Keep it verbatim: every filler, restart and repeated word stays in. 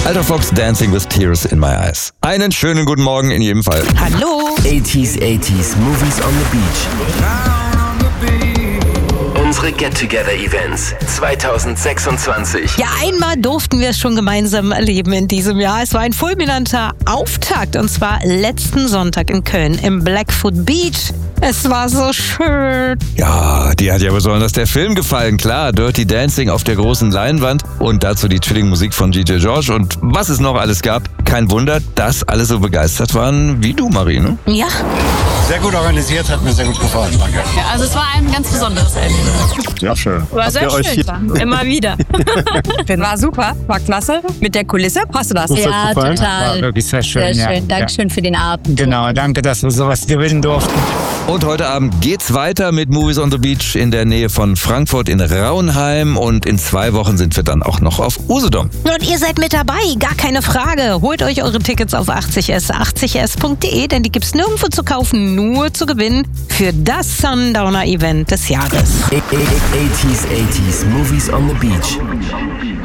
Alter Fox, Dancing with Tears in My Eyes. Einen schönen guten Morgen in jedem Fall. Hallo. eighties, eighties, Movies on the Beach. Unsere Get-Together-Events zwanzig sechsundzwanzig. Ja, einmal durften wir es schon gemeinsam erleben in diesem Jahr. Es war ein fulminanter Auftakt und zwar letzten Sonntag in Köln im Blackfoot Beach. Es war so schön. Ja, dir hat ja besonders der Film gefallen, klar. Dirty Dancing auf der großen Leinwand und dazu die chillige Musik von D J George und was es noch alles gab. Kein Wunder, dass alle so begeistert waren wie du, Marie, ne? Ja. Sehr gut organisiert, hat mir sehr gut gefallen, danke. Ja, also es war ein ganz besonderes Erlebnis. Sehr schön. War sehr schön, immer wieder. War super, war klasse. Mit der Kulisse, passt du das? Ja, total. War wirklich sehr schön. Sehr schön. Ja. Dankeschön ja. für den Abend. Genau, danke, dass wir sowas gewinnen durften. Und heute Abend geht's weiter mit Movies on the Beach in der Nähe von Frankfurt in Raunheim und in zwei Wochen sind wir dann auch noch auf Usedom. Und ihr seid mit dabei, gar keine Frage. Holt euch eure Tickets auf achtzig s, achtzig s punkt de, denn die gibt's nirgendwo zu kaufen, nur zu gewinnen für das Sundowner Event des Jahres. eighties, eighties, Movies on the Beach.